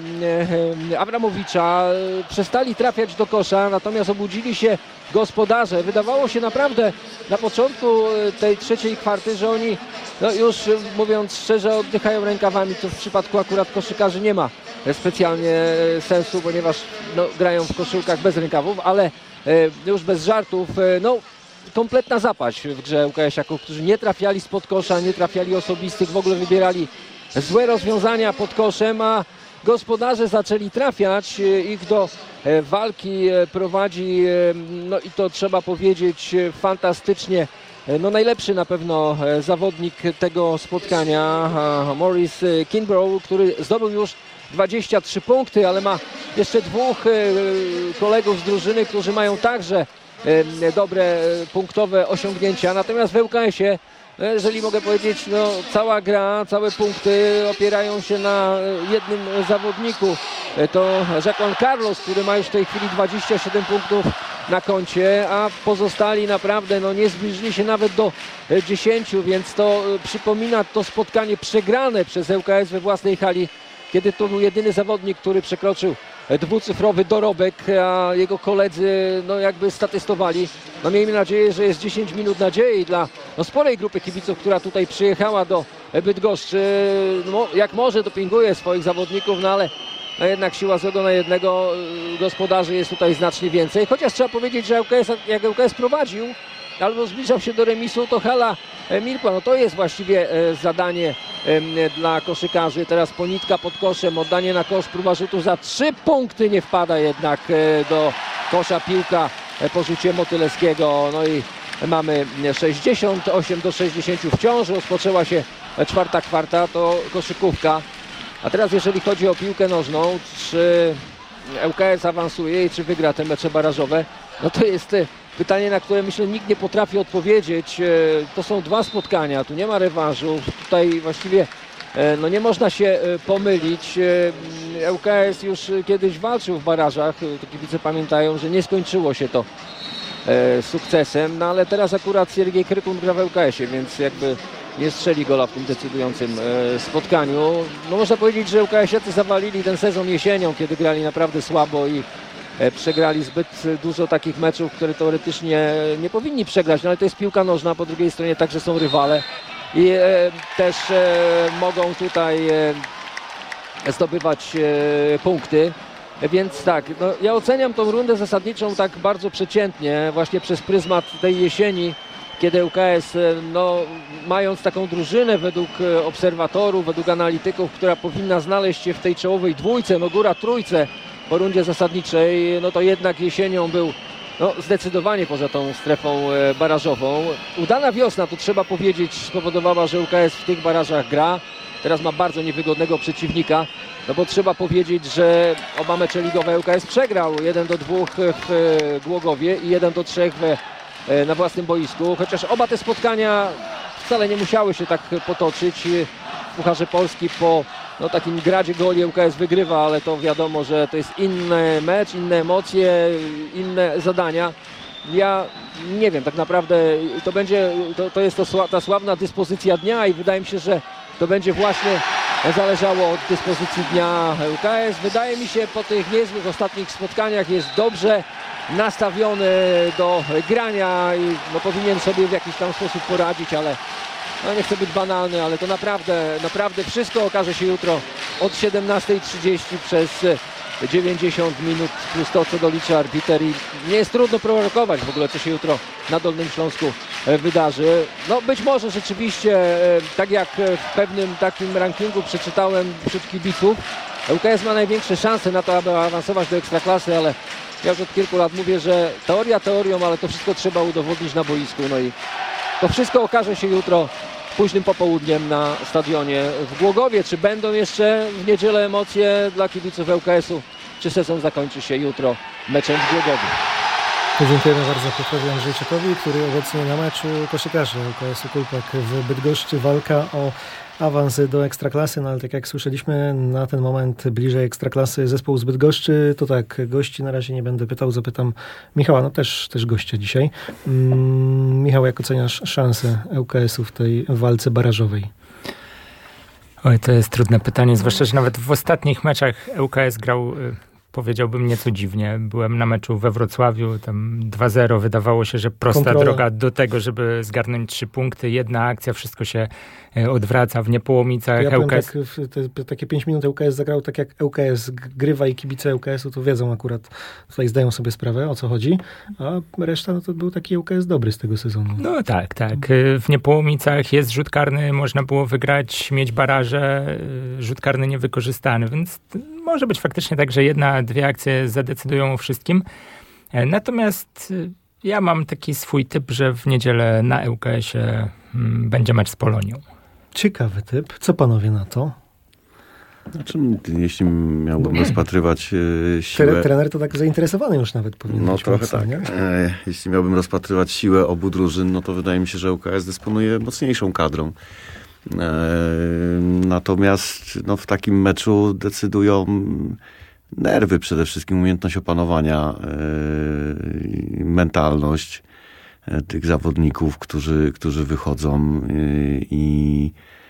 Abramowicza. Przestali trafiać do kosza, natomiast obudzili się gospodarze. Wydawało się naprawdę na początku tej trzeciej kwarty, że oni, no już mówiąc szczerze, oddychają rękawami. To w przypadku akurat koszykarzy nie ma specjalnie sensu, ponieważ no, grają w koszulkach bez rękawów, ale już bez żartów, no kompletna zapaść w grze ŁKS-iaków, którzy nie trafiali spod kosza, nie trafiali osobistych, w ogóle wybierali złe rozwiązania pod koszem, a gospodarze zaczęli trafiać. Ich do walki prowadzi, no i to trzeba powiedzieć, fantastycznie, no najlepszy na pewno zawodnik tego spotkania, Maurice Kinbrough, który zdobył już dwadzieścia trzy punkty, ale ma jeszcze dwóch kolegów z drużyny, którzy mają także dobre punktowe osiągnięcia. Natomiast w ŁKS-ie, jeżeli mogę powiedzieć, no, cała gra, całe punkty opierają się na jednym zawodniku. To Juan Carlos, który ma już w tej chwili dwadzieścia siedem punktów na koncie, a pozostali naprawdę no, nie zbliżyli się nawet do dziesięciu, więc to przypomina to spotkanie przegrane przez ŁKS we własnej hali, kiedy to był jedyny zawodnik, który przekroczył dwucyfrowy dorobek, a jego koledzy no jakby statystowali. No miejmy nadzieję, że jest dziesięć minut nadziei dla no, sporej grupy kibiców, która tutaj przyjechała do Bydgoszczy. No, jak może dopinguje swoich zawodników, no ale no, jednak siła złego na jednego, gospodarzy jest tutaj znacznie więcej. Chociaż trzeba powiedzieć, że ŁKS, jak ŁKS prowadził albo zbliżał się do remisu, to hala milkła. No to jest właściwie zadanie dla koszykarzy. Teraz ponitka pod koszem, oddanie na kosz, próba rzutu za trzy punkty, nie wpada jednak do kosza piłka po rzucie Motylewskiego. No i mamy sześćdziesiąt osiem do sześćdziesięciu. Wciąż rozpoczęła się czwarta kwarta, to koszykówka. A teraz jeżeli chodzi o piłkę nożną, czy ŁKS awansuje i czy wygra te mecze barażowe, no to jest pytanie, na które myślę nikt nie potrafi odpowiedzieć. To są dwa spotkania, tu nie ma rewanżu, tutaj właściwie no nie można się pomylić. ŁKS już kiedyś walczył w barażach, to kibice pamiętają, że nie skończyło się to sukcesem, no ale teraz akurat Siergiej Krykun gra w ŁKS-ie, więc jakby nie strzeli gola w tym decydującym spotkaniu. No można powiedzieć, że ŁKS-iacy zawalili ten sezon jesienią, kiedy grali naprawdę słabo i przegrali zbyt dużo takich meczów, które teoretycznie nie powinni przegrać, no ale to jest piłka nożna, po drugiej stronie także są rywale i e, też e, mogą tutaj e, zdobywać e, punkty. Więc tak, no, ja oceniam tą rundę zasadniczą tak bardzo przeciętnie, właśnie przez pryzmat tej jesieni, kiedy ŁKS, no, mając taką drużynę według obserwatorów, według analityków, która powinna znaleźć się w tej czołowej dwójce, no góra trójce po rundzie zasadniczej, no to jednak jesienią był no, zdecydowanie poza tą strefą barażową. Udana wiosna, to trzeba powiedzieć, spowodowała, że ŁKS w tych barażach gra. Teraz ma bardzo niewygodnego przeciwnika, no bo trzeba powiedzieć, że oba mecze ligowe ŁKS przegrał. jeden do dwóch w Głogowie i jeden do trzech w, na własnym boisku. Chociaż oba te spotkania wcale nie musiały się tak potoczyć. W Pucharze Polski po no, takim gradzie goli ŁKS wygrywa, ale to wiadomo, że to jest inny mecz, inne emocje, inne zadania. Ja nie wiem, tak naprawdę to będzie, to, to jest to, ta sławna dyspozycja dnia i wydaje mi się, że to będzie właśnie zależało od dyspozycji dnia ŁKS. Wydaje mi się, po tych niezłych ostatnich spotkaniach jest dobrze nastawiony do grania i no, powinien sobie w jakiś tam sposób poradzić, ale no, nie chcę być banalny, ale to naprawdę, naprawdę wszystko okaże się jutro od siedemnastej trzydzieści przez dziewięćdziesiąt minut plus to, co doliczy arbiter i nie jest trudno prorokować w ogóle, co się jutro na Dolnym Śląsku wydarzy. No być może rzeczywiście, tak jak w pewnym takim rankingu przeczytałem wśród kibiców, ŁKS ma największe szanse na to, aby awansować do Ekstraklasy, ale ja już od kilku lat mówię, że teoria teorią, ale to wszystko trzeba udowodnić na boisku. No i to wszystko okaże się jutro późnym popołudniem na stadionie w Głogowie. Czy będą jeszcze w niedzielę emocje dla kibiców L K S-u? Czy sezon zakończy się jutro meczem w Głogowie? Dziękujemy bardzo Piotrowi Andrzejczykowi, który obecnie na meczu koszykarzy L K S-u Kulpak w Bydgoszczy. Walka o awans do Ekstraklasy, no ale tak jak słyszeliśmy, na ten moment bliżej Ekstraklasy zespół z Bydgoszczy. To tak, gości na razie nie będę pytał, zapytam Michała, no też, też gościa dzisiaj. Mm, Michał, jak oceniasz szanse L K S-u w tej walce barażowej? Oj, to jest trudne pytanie, zwłaszcza, że nawet w ostatnich meczach L K S grał, powiedziałbym, nieco dziwnie. Byłem na meczu we Wrocławiu, tam dwa zero. Wydawało się, że prosta Kontrola. droga do tego, żeby zgarnąć trzy punkty. Jedna akcja, wszystko się odwraca w Niepołomicach. Ja powiem tak, te, takie pięć minut L K S zagrał tak, jak L K S grywa i kibice L K S-u to wiedzą akurat, tutaj zdają sobie sprawę, o co chodzi, a reszta no to był taki L K S dobry z tego sezonu. No tak, tak. W Niepołomicach jest rzut karny, można było wygrać, mieć baraże, rzut karny niewykorzystany, więc może być faktycznie tak, że jedna, dwie akcje zadecydują o wszystkim. Natomiast ja mam taki swój typ, że w niedzielę na L K S-ie będzie mecz z Polonią. Ciekawy typ. Co panowie na to? Znaczy, jeśli miałbym rozpatrywać e, siłę... Trener to tak zainteresowany już nawet powinien No być trochę mocno, tak. Nie? E, jeśli miałbym rozpatrywać siłę obu drużyn, no to wydaje mi się, że L K S dysponuje mocniejszą kadrą. E, natomiast no, w takim meczu decydują nerwy przede wszystkim, umiejętność opanowania, e, mentalność e, tych zawodników, którzy, którzy wychodzą e, i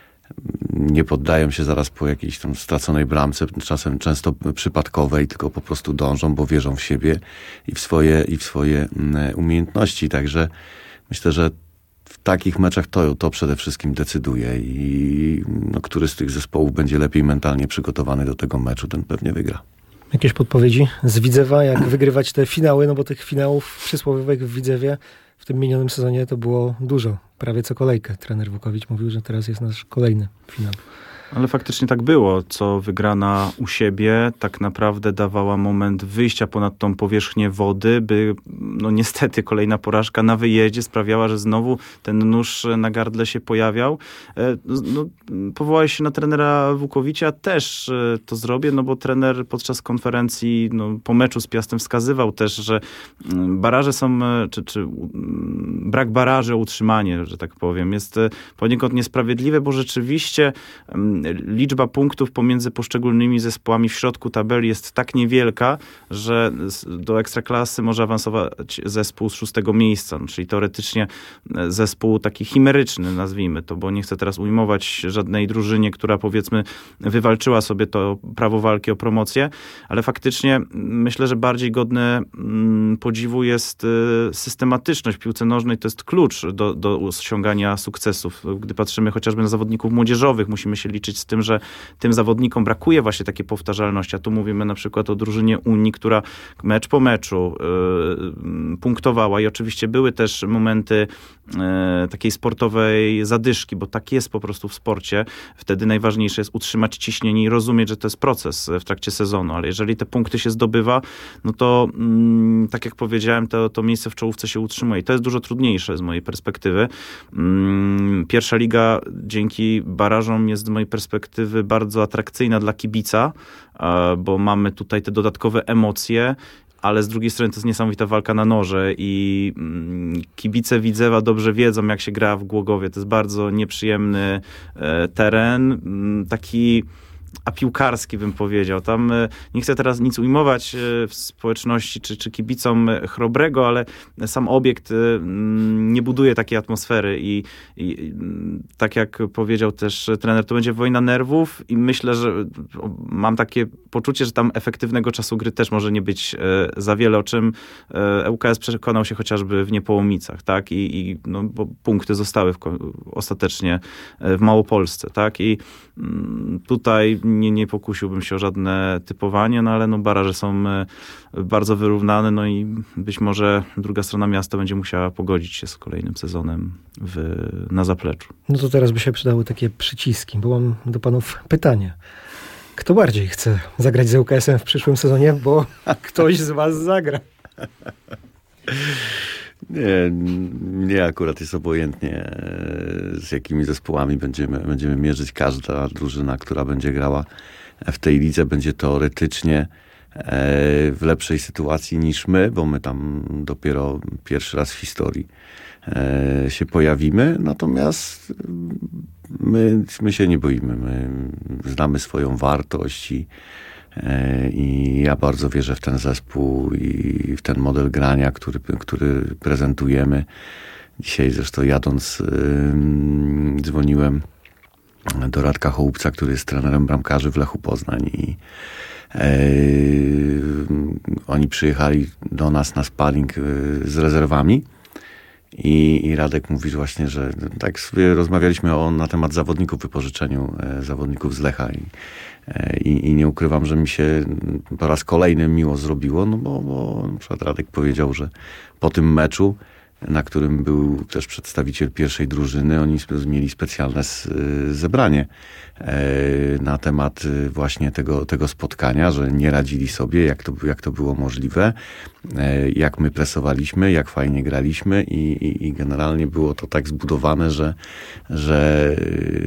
nie poddają się zaraz po jakiejś tam straconej bramce, czasem często przypadkowej, tylko po prostu dążą, bo wierzą w siebie i w swoje, i w swoje umiejętności. Także myślę, że w takich meczach to, to przede wszystkim decyduje i no, który z tych zespołów będzie lepiej mentalnie przygotowany do tego meczu, ten pewnie wygra. Jakieś podpowiedzi z Widzewa, jak wygrywać te finały, no bo tych finałów przysłowiowych w Widzewie w tym minionym sezonie to było dużo, prawie co kolejkę. Trener Wukowicz mówił, że teraz jest nasz kolejny finał. Ale faktycznie tak było. Co wygrana u siebie tak naprawdę dawała moment wyjścia ponad tą powierzchnię wody, by no niestety kolejna porażka na wyjeździe sprawiała, że znowu ten nóż na gardle się pojawiał. No, powołałeś się na trenera Wukowicza, też to zrobię, no bo trener podczas konferencji no, po meczu z Piastem wskazywał też, że baraże są, czy, czy brak baraży o utrzymanie, że tak powiem, jest poniekąd niesprawiedliwe, bo rzeczywiście liczba punktów pomiędzy poszczególnymi zespołami w środku tabeli jest tak niewielka, że do Ekstraklasy może awansować zespół z szóstego miejsca, no, czyli teoretycznie zespół taki chimeryczny, nazwijmy to, bo nie chcę teraz ujmować żadnej drużynie, która powiedzmy wywalczyła sobie to prawo walki o promocję, ale faktycznie myślę, że bardziej godne podziwu jest systematyczność w piłce nożnej, to jest klucz do, do osiągania sukcesów. Gdy patrzymy chociażby na zawodników młodzieżowych, musimy się liczyć z tym, że tym zawodnikom brakuje właśnie takiej powtarzalności. A tu mówimy na przykład o drużynie Unii, która mecz po meczu yy, punktowała i oczywiście były też momenty yy, takiej sportowej zadyszki, bo tak jest po prostu w sporcie. Wtedy najważniejsze jest utrzymać ciśnienie i rozumieć, że to jest proces w trakcie sezonu, ale jeżeli te punkty się zdobywa, no to yy, tak jak powiedziałem, to, to miejsce w czołówce się utrzymuje i to jest dużo trudniejsze z mojej perspektywy. Yy, pierwsza liga dzięki barażom jest z mojej perspektywy bardzo atrakcyjna dla kibica, bo mamy tutaj te dodatkowe emocje, ale z drugiej strony to jest niesamowita walka na noże i kibice Widzewa dobrze wiedzą, jak się gra w Głogowie. To jest bardzo nieprzyjemny teren, taki a piłkarski bym powiedział. Tam nie chcę teraz nic ujmować w społeczności czy, czy kibicom Chrobrego, ale sam obiekt nie buduje takiej atmosfery i, i tak jak powiedział też trener, to będzie wojna nerwów i myślę, że mam takie poczucie, że tam efektywnego czasu gry też może nie być za wiele, o czym L K S przekonał się chociażby w Niepołomicach, tak? I, i no, bo punkty zostały w, ostatecznie w Małopolsce, tak? I tutaj nie, nie pokusiłbym się o żadne typowanie, no ale no baraże są bardzo wyrównane, no i być może druga strona miasta będzie musiała pogodzić się z kolejnym sezonem w, na zapleczu. No to teraz by się przydały takie przyciski, bo mam do panów pytanie. Kto bardziej chce zagrać z L K S-em w przyszłym sezonie, bo ktoś z was zagra? Nie, mnie akurat jest obojętnie, z jakimi zespołami będziemy, będziemy mierzyć. Każda drużyna, która będzie grała w tej lidze, będzie teoretycznie w lepszej sytuacji niż my, bo my tam dopiero pierwszy raz w historii się pojawimy. Natomiast my, my się nie boimy. My znamy swoją wartość i I ja bardzo wierzę w ten zespół i w ten model grania, który, który prezentujemy. Dzisiaj zresztą jadąc yy, dzwoniłem do Radka Chołupca, który jest trenerem bramkarzy w Lechu Poznań i yy, oni przyjechali do nas na sparring yy, z rezerwami. I, I Radek mówi że właśnie, że tak sobie rozmawialiśmy o, na temat zawodników, wypożyczeniu e, zawodników z Lecha i, e, i nie ukrywam, że mi się po raz kolejny miło zrobiło, no bo, bo na przykład Radek powiedział, że po tym meczu, na którym był też przedstawiciel pierwszej drużyny, oni mieli specjalne zebranie na temat właśnie tego, tego spotkania, że nie radzili sobie, jak to, jak to było możliwe, jak my presowaliśmy, jak fajnie graliśmy i, i, i generalnie było to tak zbudowane, że, że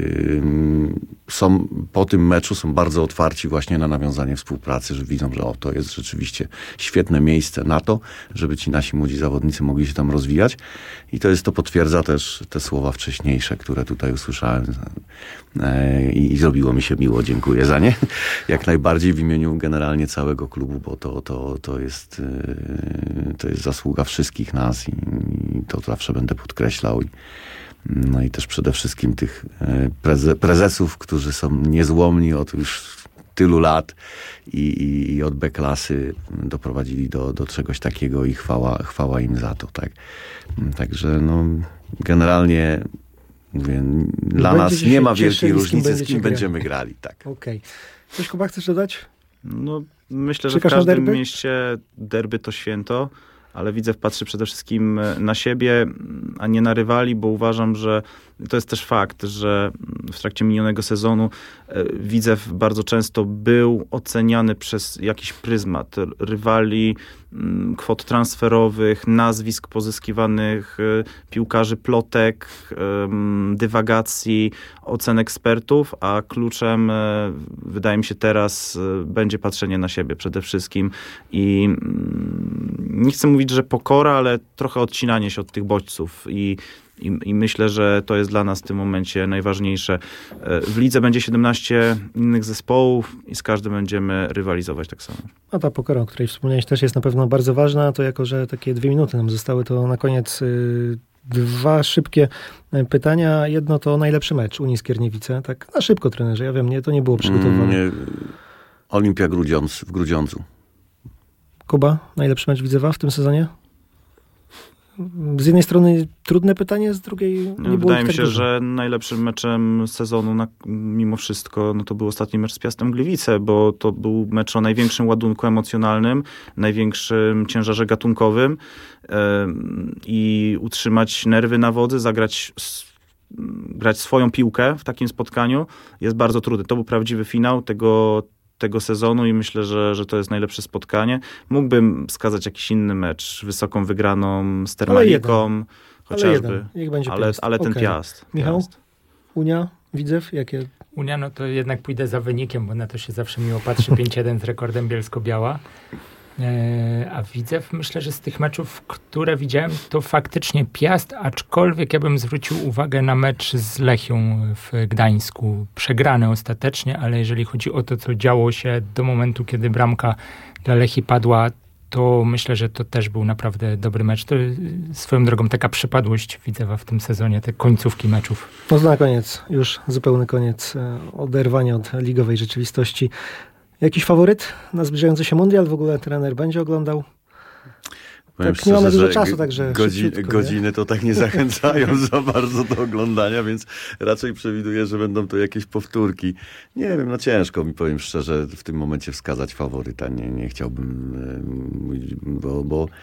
są, po tym meczu są bardzo otwarci właśnie na nawiązanie współpracy, że widzą, że o, to jest rzeczywiście świetne miejsce na to, żeby ci nasi młodzi zawodnicy mogli się tam rozwijać i to jest, to potwierdza też te słowa wcześniejsze, które tutaj usłyszałem i, i zrobiło mi się miło, dziękuję za nie. Jak najbardziej w imieniu generalnie całego klubu, bo to, to, to jest to jest zasługa wszystkich nas i, i to zawsze będę podkreślał. I, no i też przede wszystkim tych preze, prezesów, którzy są niezłomni od już tylu lat i, i, i od B-klasy doprowadzili do, do czegoś takiego i chwała, chwała im za to. Tak? Także no, generalnie mówię, dla nas nie ma wielkiej różnicy, z kim będziemy grali. Tak. Okej. Okay. Coś, Kuba, chcesz dodać? No, myślę, że Czekasz w każdym derby? mieście derby to święto, ale Widzew patrzy przede wszystkim na siebie, a nie na rywali, bo uważam, że to jest też fakt, że w trakcie minionego sezonu Widzew bardzo często był oceniany przez jakiś pryzmat rywali, kwot transferowych, nazwisk pozyskiwanych, piłkarzy, plotek, dywagacji, ocen ekspertów, a kluczem wydaje mi się teraz będzie patrzenie na siebie przede wszystkim i nie chcę mówić, że pokora, ale trochę odcinanie się od tych bodźców i I, I myślę, że to jest dla nas w tym momencie najważniejsze. W lidze będzie siedemnaście innych zespołów i z każdym będziemy rywalizować tak samo. A ta pokora, o której wspomniałeś, też jest na pewno bardzo ważna. To jako, że takie dwie minuty nam zostały, to na koniec y, dwa szybkie pytania. Jedno to najlepszy mecz Unii Skierniewice. Tak na szybko, trenerze. Ja wiem, nie, to nie było przygotowane. Mm, Olimpia Grudziądz w Grudziądzu. Kuba, najlepszy mecz Widzewa w tym sezonie? Z jednej strony trudne pytanie, z drugiej nie no, było Wydaje mi tak się, dużo. że najlepszym meczem sezonu na, mimo wszystko no to był ostatni mecz z Piastem Gliwice, bo to był mecz o największym ładunku emocjonalnym, największym ciężarze gatunkowym yy, i utrzymać nerwy na wodzy, zagrać grać swoją piłkę w takim spotkaniu jest bardzo trudne. To był prawdziwy finał tego tego sezonu i myślę, że, że to jest najlepsze spotkanie. Mógłbym wskazać jakiś inny mecz, wysoką wygraną z Termaliką, chociażby. Ale, Niech będzie ale, ale ten okay. Piast. Michał? Piast. Unia? Widzew? Jakie? Unia, no to jednak pójdę za wynikiem, bo na to się zawsze miło patrzy. pięć jeden z rekordem Bielsko-Biała. E, a Widzew, myślę, że z tych meczów, które widziałem, to faktycznie Piast, aczkolwiek ja bym zwrócił uwagę na mecz z Lechią w Gdańsku. Przegrany ostatecznie, ale jeżeli chodzi o to, co działo się do momentu, kiedy bramka dla Lechii padła, to myślę, że to też był naprawdę dobry mecz. To swoją drogą taka przypadłość Widzewa w tym sezonie, te końcówki meczów. No to na koniec, już zupełny koniec, oderwanie od ligowej rzeczywistości. Jakiś faworyt na zbliżający się mundial? W ogóle trener będzie oglądał? Powiem tak, nie mamy szczerze, dużo czasu, także godzi, Godziny to tak nie zachęcają za bardzo do oglądania, więc raczej przewiduję, że będą to jakieś powtórki. Nie wiem, no ciężko mi, powiem szczerze, w tym momencie wskazać faworyta. Nie, nie chciałbym, bo, bo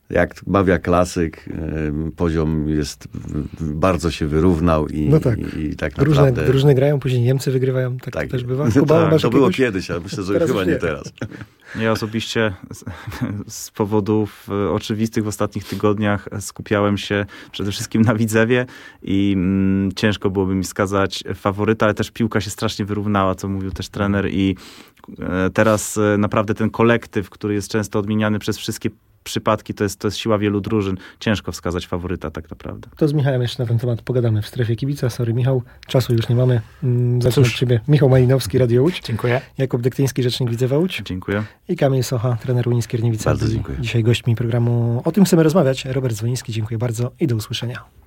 jak mawia klasyk, poziom jest, bardzo się wyrównał i, no tak. i, i tak Różne, naprawdę... Różne grają, później Niemcy wygrywają, tak, tak. też bywa. Kuba, tak, to jakiegoś... było kiedyś, ale myślę, że chyba nie, nie teraz. Ja osobiście z, z powodów oczywistych w ostatnich tygodniach skupiałem się przede wszystkim na Widzewie i mm, ciężko byłoby mi wskazać faworyta, ale też piłka się strasznie wyrównała, co mówił też trener i e, teraz e, naprawdę ten kolektyw, który jest często odmieniany przez wszystkie przypadki, to jest, to jest siła wielu drużyn. Ciężko wskazać faworyta tak naprawdę. To z Michałem jeszcze na ten temat pogadamy w strefie kibica. Sorry Michał, czasu już nie mamy. Zacznę od ciebie. Michał Malinowski, Radio Łódź. Dziękuję. Jakub Dektyński, rzecznik Widzewa Łódź. Dziękuję. I Kamil Socha, trener Unii Skierniewice. Bardzo dziękuję. Dzisiaj gośćmi programu O tym chcemy rozmawiać. Robert Zwoliński, dziękuję bardzo i do usłyszenia.